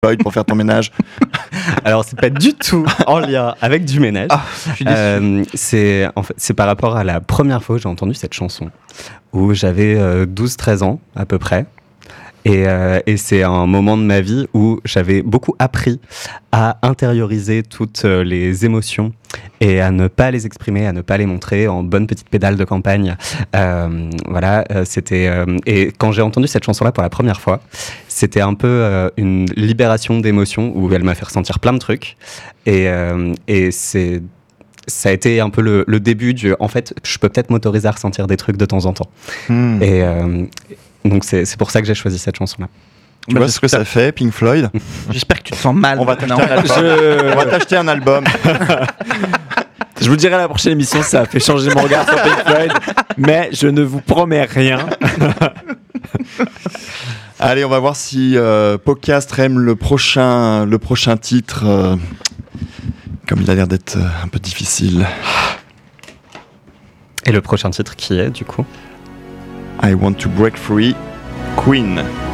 Floyd pour faire ton ménage. Alors, c'est pas du tout en lien avec du ménage. Je suis déçu. C'est par rapport à la première fois où j'ai entendu cette chanson, où j'avais 12-13 ans à peu près. Et c'est un moment de ma vie où j'avais beaucoup appris à intérioriser toutes les émotions et à ne pas les exprimer, à ne pas les montrer en bonne petite pédale de campagne. Et quand j'ai entendu cette chanson-là pour la première fois, c'était un peu une libération d'émotions où elle m'a fait ressentir plein de trucs. Et ça a été un peu le début du... En fait, je peux peut-être m'autoriser à ressentir des trucs de temps en temps. Et donc c'est pour ça que j'ai choisi cette chanson-là. Tu vois ce que ça fait, Pink Floyd? J'espère que tu te sens mal. On va t'acheter un album. Je vous dirai à la prochaine émission si ça a fait changer mon regard sur Pink Floyd, mais je ne vous promets rien. Allez, on va voir si Podcast aime le prochain titre. Comme il a l'air d'être un peu difficile. Et le prochain titre qui est, du coup? I Want to Break Free, Queen.